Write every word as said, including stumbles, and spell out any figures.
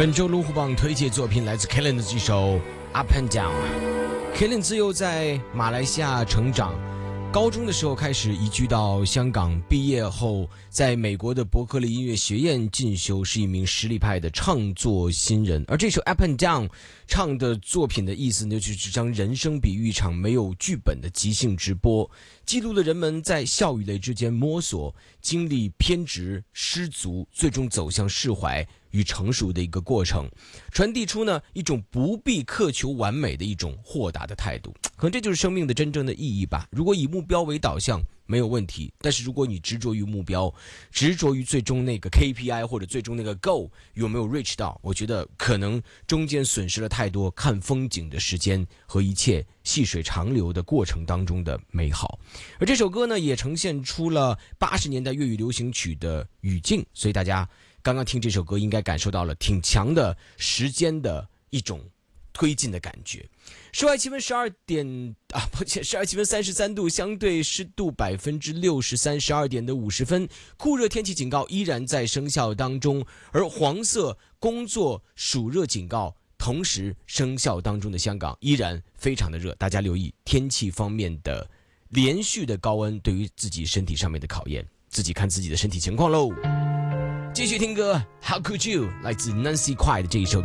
本周龙虎榜推荐作品来自 Kellen 的这首 Up and Down。Kellen 自幼在马来西亚成长，高中的时候开始移居到香港，毕业后在美国的伯克利音乐学院进修，是一名实力派的唱作新人。而这首 Up and Down 唱的作品的意思呢，就是将人生比喻一场没有剧本的即兴直播，记录了人们在笑与泪之间摸索，经历偏执、失足，最终走向释怀与成熟的一个过程，传递出呢一种不必苛求完美的一种豁达的态度。可能这就是生命的真正的意义吧。如果以目标为导向没有问题，但是如果你执着于目标，执着于最终那个 K P I 或者最终那个 goal 有没有 reach 到，我觉得可能中间损失了太多看风景的时间和一切细水长流的过程当中的美好。而这首歌呢也呈现出了八十年代粤语流行曲的语境，所以大家刚刚听这首歌应该感受到了挺强的时间的一种推进的感觉。室外气温十二点啊，抱歉，十二气温三十三度，相对湿度百分之六十三，十二点的五十分，酷热天气警告依然在生效当中，而黄色工作暑热警告同时生效当中的香港依然非常的热，大家留意天气方面的连续的高温对于自己身体上面的考验，自己看自己的身体情况喽。继续听歌 How Could You 来自 Nancy Kwai 的这一首